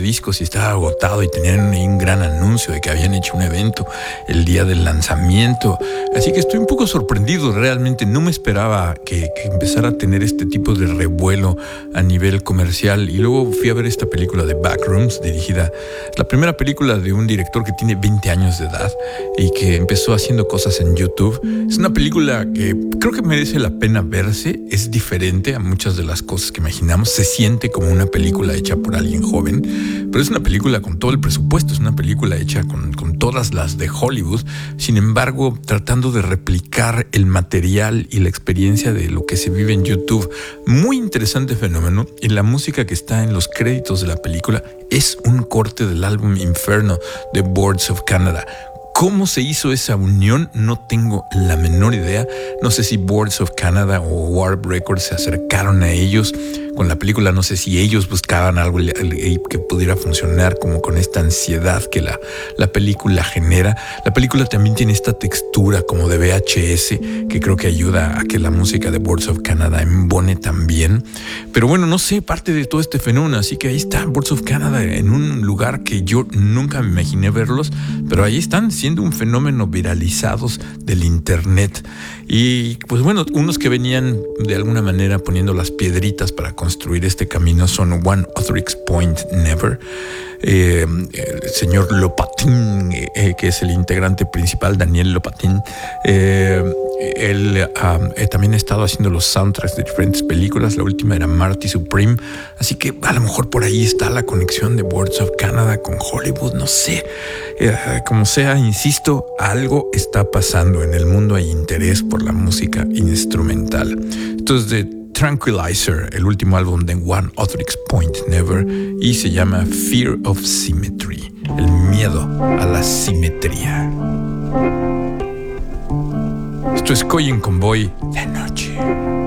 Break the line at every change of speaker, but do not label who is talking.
discos y estaba agotado y tenían ahí un gran anuncio de que habían hecho un evento el día del lanzamiento. Así que estoy un poco sorprendido, realmente no me esperaba que empezara a tener este tipo de revuelo a nivel comercial. Y luego fui a ver esta película de Backrooms, dirigida, la primera película de un director que tiene 20 años de edad y que empezó haciendo cosas en YouTube. Es una película que creo que merece la pena verse, es diferente a muchas de las cosas que imaginamos, se siente como una película hecha por alguien joven, pero es una película con todo el presupuesto, es una película hecha con todas las de Hollywood, sin embargo tratando de replicar el material y la experiencia de lo que se vive en YouTube. Muy interesante fenómeno, y la música que está en los créditos de la película es un corte del álbum Inferno de Boards of Canada. ¿Cómo se hizo esa unión? No tengo la menor idea. No sé si Boards of Canada o Warp Records se acercaron a ellos con la película. No sé si ellos buscaban algo que pudiera funcionar como con esta ansiedad que la película genera. La película también tiene esta textura como de VHS que creo que ayuda a que la música de Boards of Canada embone también. Pero bueno, no sé, parte de todo este fenómeno. Así que ahí está Boards of Canada en un lugar que yo nunca me imaginé verlos, pero ahí están siendo un fenómeno viralizados del internet. Y pues bueno, unos que venían de alguna manera poniendo las piedritas para construir este camino son One Othrix Point Never, el señor Lopatin, que es el integrante principal, Daniel Lopatin. Él también ha estado haciendo los soundtracks de diferentes películas. La última era Marty Supreme. Así que a lo mejor por ahí está la conexión de Boards of Canada con Hollywood. No sé. Como sea, insisto, algo está pasando. En el mundo hay interés por la música instrumental. Esto es de Tranquilizer, el último álbum de One Othrix Point Never, y se llama Fear of Symmetry, el miedo a la simetría. Esto es Coy en Convoy de noche.